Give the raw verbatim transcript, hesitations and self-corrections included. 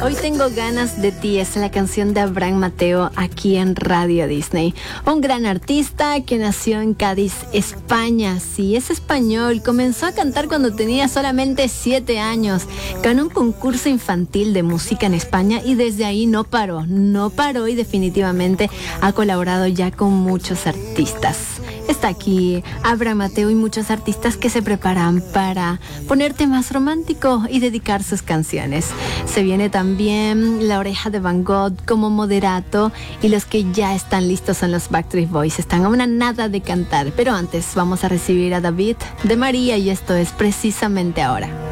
Hoy tengo ganas de ti es la canción de Abraham Mateo aquí en Radio Disney. Un gran artista que nació en Cádiz, España. Sí, es español. Comenzó a cantar cuando tenía solamente siete años. Ganó un concurso infantil de música en España y desde ahí no paró. No paró y definitivamente ha colaborado ya con muchos artistas. Está aquí Abraham Mateo y muchos artistas que se preparan para ponerte más romántico y dedicar sus canciones. Se viene también La Oreja de Van Gogh como moderato y los que ya están listos son los Backstreet Boys. Están a una nada de cantar, pero antes vamos a recibir a David de María y esto es precisamente ahora.